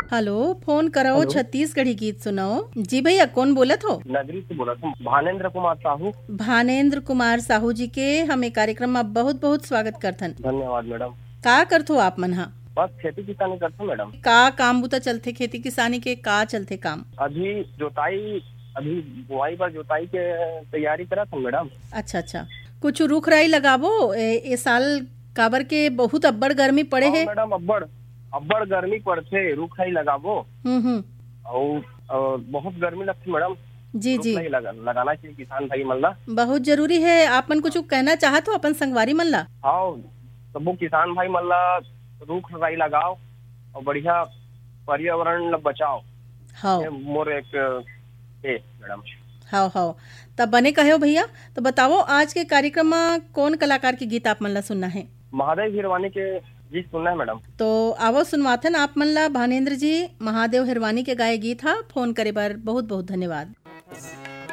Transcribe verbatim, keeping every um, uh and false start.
Hello, phone करो hello. Chhattisgarhi गीत सुनाओ। जी भैया, कौन बोलत हो? नगरी से बोला था, भानेन्द्र कुमार साहू। भानेन्द्र कुमार साहू जी के हमें कार्यक्रम में बहुत बहुत स्वागत करथन। धन्यवाद मैडम। का करथो आप मन हा? बस खेती किसानी करते मैडम। का काम बुता चलथे खेती किसानी के? का चलथे काम? अभी जोताई अभी बुआई पर जोताई के तैयारी करा था मैडम। अच्छा अच्छा, कुछ रुख राई लगाबो ए, ए साल काबर के बहुत अब्बड़ गर्मी पड़े हाँ है। मैडम, अब्बड़ अब्बड़ गर्मी पड़थे, रुख राई लगाबो। हम्म हम्म, और और बहुत गर्मी लगती मैडम। जी रुख जी, राई लगा, लगाना चाहिए किसान भाई मन ला। बहुत जरूरी है। आप मन कुछ कहना चाहत हो अपन संगवारी मन ला? हाँ, सबो किसान भाई मन ला रुख राई लगाओ और बढ़िया पर्यावरण ला बचाओ। हाँ ये मोर एक है मैडम। हाँ हाँ, तब बने कहे हो भैया। तो बताओ, आज के कार्यक्रम में कौन कलाकार के गीत आप मन ला सुनना है? महादेव हिरवानी के गीत सुनना है मैडम। तो आवो सुनवाथन आप मन ला भानेन्द्र जी। महादेव हिरवानी के गाए गीत हा। फोन करे बर बहुत बहुत धन्यवाद।